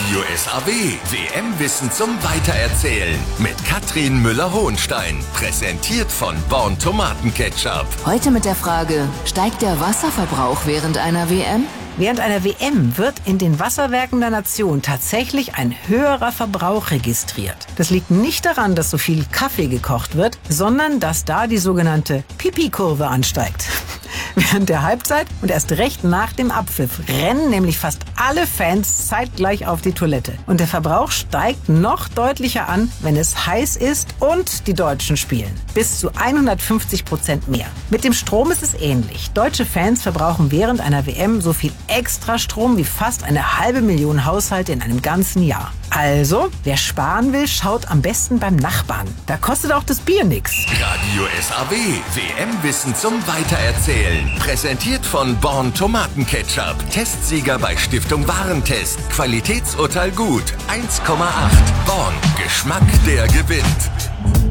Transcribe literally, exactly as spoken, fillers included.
Radio S A W. W M-Wissen zum Weitererzählen. Mit Katrin Müller-Hohenstein. Präsentiert von Born Tomatenketchup. Heute mit der Frage, steigt der Wasserverbrauch während einer W M? Während einer W M wird in den Wasserwerken der Nation tatsächlich ein höherer Verbrauch registriert. Das liegt nicht daran, dass so viel Kaffee gekocht wird, sondern dass da die sogenannte Pipi-Kurve ansteigt. Während der Halbzeit und erst recht nach dem Abpfiff rennen nämlich fast alle Fans zeitgleich auf die Toilette. Und der Verbrauch steigt noch deutlicher an, wenn es heiß ist und die Deutschen spielen. Bis zu hundertfünfzig Prozent mehr. Mit dem Strom ist es ähnlich. Deutsche Fans verbrauchen während einer W M so viel extra Strom wie fast eine halbe Million Haushalte in einem ganzen Jahr. Also, wer sparen will, schaut am besten beim Nachbarn. Da kostet auch das Bier nix. Radio S A W. W M-Wissen zum Weitererzählen. Präsentiert von Born Tomatenketchup. Testsieger bei Stiftung Warentest. Qualitätsurteil gut. eins Komma acht. Born. Geschmack, der gewinnt.